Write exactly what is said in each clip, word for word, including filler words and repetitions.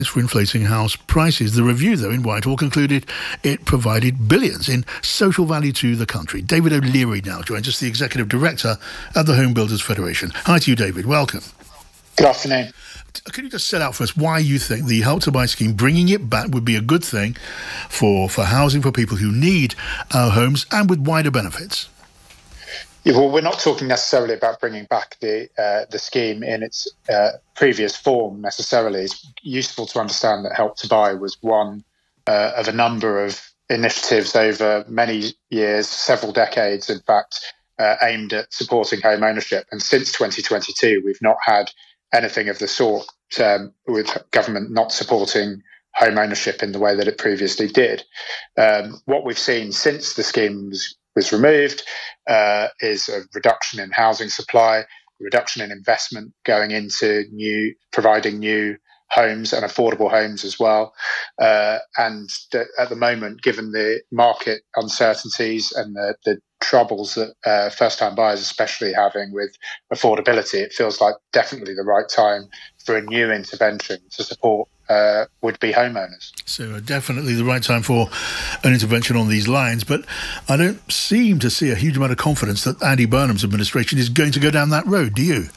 for inflating house prices. The review, though, in Whitehall concluded it provided billions in social value to the country. David O'Leary now joins us, the Executive Director at the Home Builders Federation. Hi to you, David. Welcome. Good afternoon. Can you just set out for us why you think the Help to Buy scheme, bringing it back, would be a good thing for, for housing for people who need our homes and with wider benefits? Yeah, well, we're not talking necessarily about bringing back the uh, the scheme in its uh, previous form necessarily. It's useful to understand that Help to Buy was one uh, of a number of initiatives over many years, several decades, in fact, uh, aimed at supporting home ownership. And since twenty twenty-two, we've not had anything of the sort, um, with government not supporting home ownership in the way that it previously did. Um, what we've seen since the scheme was was removed uh, is a reduction in housing supply, a reduction in investment going into new, providing new homes and affordable homes as well. Uh, and th- at the moment, given the market uncertainties and the, the troubles that uh, first-time buyers especially having with affordability, it feels like definitely the right time for a new intervention to support uh, would-be homeowners. So uh, definitely the right time for an intervention on these lines, but I don't seem to see a huge amount of confidence that Andy Burnham's administration is going to go down that road, do you?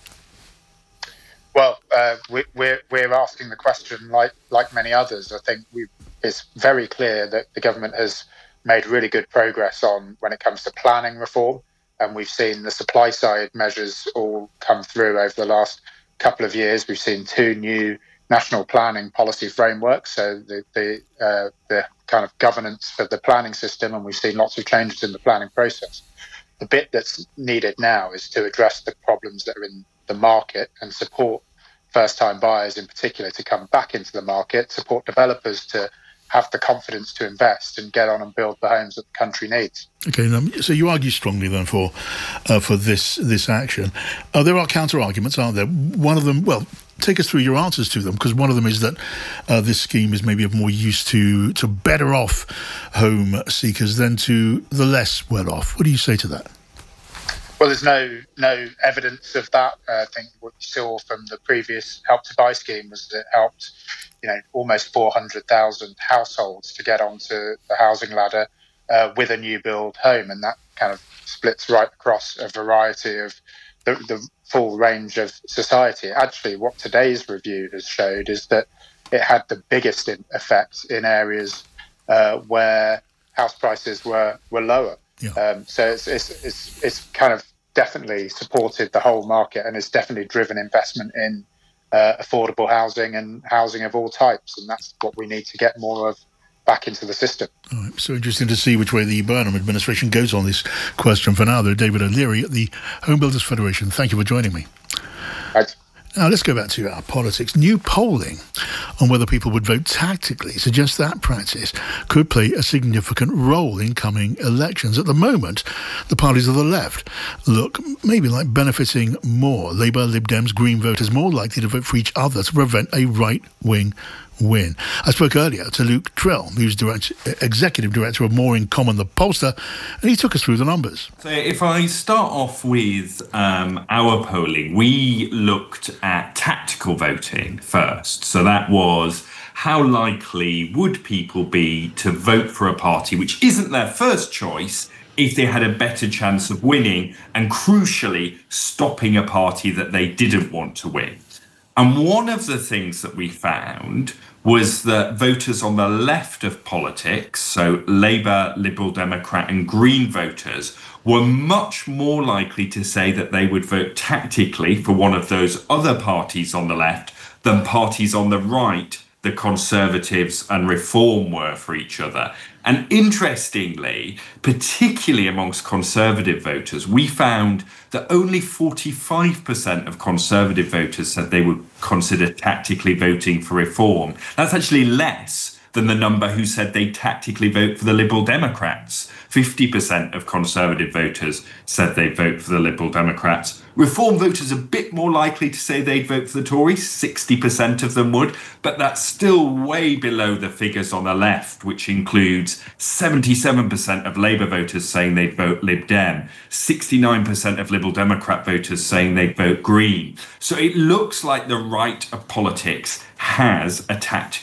Well, uh, we, we're, we're asking the question like, like many others. I think we, it's very clear that the government has made really good progress on when it comes to planning reform, and we've seen the supply side measures all come through over the last couple of years. We've seen two new national planning policy frameworks, so the the, uh, the kind of governance for the planning system, and we've seen lots of changes in the planning process. The bit that's needed now is to address the problems that are in the market and support first-time buyers in particular to come back into the market, support developers to have the confidence to invest and get on and build the homes that the country needs. Okay, so you argue strongly then for uh, for this this action. Uh, there are counter-arguments, aren't there? One of them, well, take us through your answers to them, because one of them is that uh, this scheme is maybe of more use to, to better off home seekers than to the less well-off. What do you say to that? Well, there's no no evidence of that. Uh, I think what you saw from the previous Help to Buy scheme was that it helped, you know, almost four hundred thousand households to get onto the housing ladder uh, with a new build home, and that kind of splits right across a variety of the, the full range of society. Actually, what today's review has showed is that it had the biggest in effect in areas uh, where house prices were were lower. Yeah. Um, so it's, it's it's it's kind of definitely supported the whole market, and it's definitely driven investment in uh, affordable housing and housing of all types, and that's what we need to get more of back into the system. All right. So interesting to see which way the Burnham administration goes on this question. For now, though, David O'Leary at the Home Builders Federation, thank you for joining me. Right. Now, let's go back to our politics. New polling on whether people would vote tactically suggests that practice could play a significant role in coming elections. At the moment, the parties of the left look maybe like benefiting more. Labour, Lib Dems, Green voters more likely to vote for each other to prevent a right-wing win. I spoke earlier to Luke Trill, who's direct, Executive Director of More in Common, the pollster, and he took us through the numbers. So if I start off with um, our polling, we looked at tactical voting first. So that was how likely would people be to vote for a party which isn't their first choice if they had a better chance of winning and, crucially, stopping a party that they didn't want to win. And one of the things that we found was that voters on the left of politics, so Labour, Liberal Democrat and Green voters, were much more likely to say that they would vote tactically for one of those other parties on the left than parties on the right, the Conservatives and Reform, were for each other. And interestingly, particularly amongst Conservative voters, we found that only forty-five percent of Conservative voters said they would consider tactically voting for Reform. That's actually less than the number who said they tactically vote for the Liberal Democrats. fifty percent of Conservative voters said they'd vote for the Liberal Democrats. Reform voters a bit more likely to say they'd vote for the Tories, sixty percent of them would, but that's still way below the figures on the left, which includes seventy-seven percent of Labour voters saying they'd vote Lib Dem, sixty-nine percent of Liberal Democrat voters saying they'd vote Green. So it looks like the right of politics has a tactical